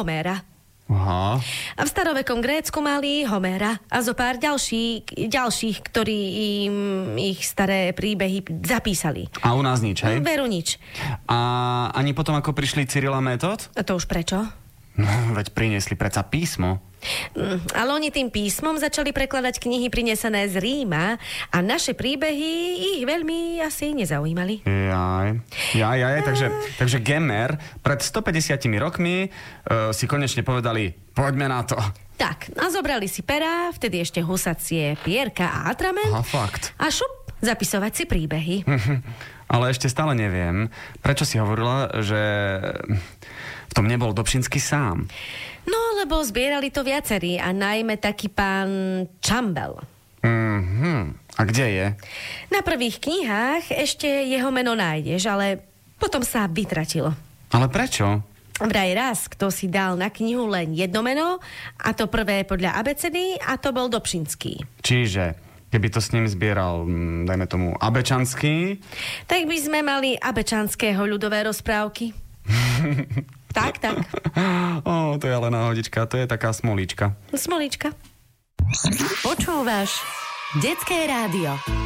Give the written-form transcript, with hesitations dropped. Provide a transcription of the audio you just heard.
Homéra. Aha. A v starovekom Grécku mali Homéra a zo pár ďalších, ktorí im ich staré príbehy zapísali. A u nás nič, hej? Veru nič. A ani potom, ako prišli Cyril a Metod? A to už prečo? No, veď priniesli predsa písmo. Ale oni tým písmom začali prekladať knihy prinesené z Ríma a naše príbehy ich veľmi asi nezaujímali. Takže Gemer pred 150 rokmi si konečne povedali, poďme na to. Tak, a zobrali si perá, vtedy ešte husacie pierka a atrament. Aha, fakt. A šup, zapisovať si príbehy. Ale ešte stále neviem, prečo si hovorila, že v tom nebol Dobšinský sám. No, lebo zbierali to viacerí a najmä taký pán Čambel. A kde je? Na prvých knihách ešte jeho meno nájdeš, ale potom sa vytratilo. Ale prečo? Vraj raz, kto si dal na knihu len jedno meno, a to prvé podľa abecedy, a to bol Dobšinský. Čiže, keby to s ním zbieral, dajme tomu, Abečanský? Tak by sme mali abečanského ľudové rozprávky. Tak. To je ale náhodička, to je taká smolíčka. Smolíčka. Počúvaš Detské rádio.